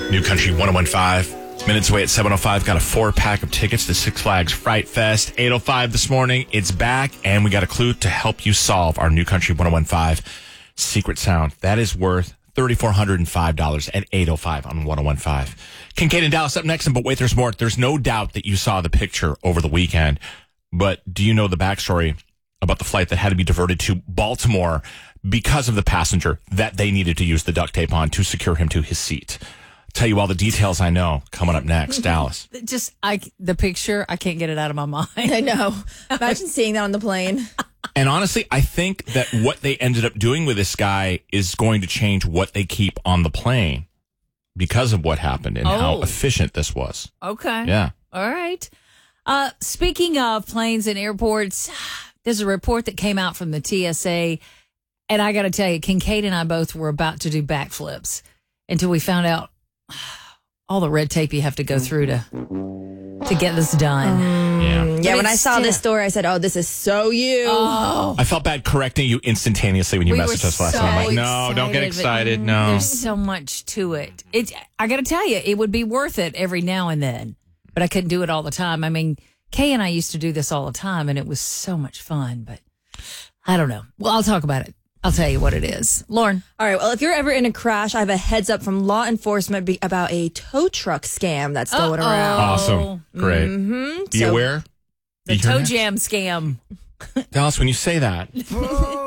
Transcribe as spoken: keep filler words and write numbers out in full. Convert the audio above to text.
New Country one oh one five. Minutes away at seven oh five. Got a four-pack of tickets to Six Flags Fright Fest. eight oh five this morning. It's back, and we got a clue to help you solve our New Country one oh one five secret sound. That is worth three thousand four hundred five dollars at eight oh five on one oh one five. Kincaid and Dallas up next, and but wait, there's more. There's no doubt that you saw the picture over the weekend, but do you know the backstory about the flight that had to be diverted to Baltimore because of the passenger that they needed to use the duct tape on to secure him to his seat? Tell you all the details I know coming up next. Dallas. Just I the picture, I can't get it out of my mind. I know. Imagine seeing that on the plane. And honestly, I think that what they ended up doing with this guy is going to change what they keep on the plane because of what happened and Oh. how efficient this was. Okay. Yeah. All right. Uh, speaking of planes and airports, there's a report that came out from the T S A, and I got to tell you, Kincaid and I both were about to do backflips until we found out all the red tape you have to go through to to get this done. Yeah. Yeah, But when I it's saw still- this story, I said, oh, this is so you. Oh, I felt bad correcting you instantaneously when you we messaged were us last so time. I'm like, no, don't get but excited. No. There's so much to it. It. I got to tell you, it would be worth it every now and then, but I couldn't do it all the time. I mean, Kay and I used to do this all the time, and it was so much fun, but I don't know. Well, I'll talk about it. I'll tell you what it is. Lauren. All right, well, if you're ever in a crash, I have a heads up from law enforcement be- about a tow truck scam that's going Uh-oh. around. Awesome. Great. Mm-hmm. Be So- aware. The You heard toe that? jam scam. Dallas, when you say that,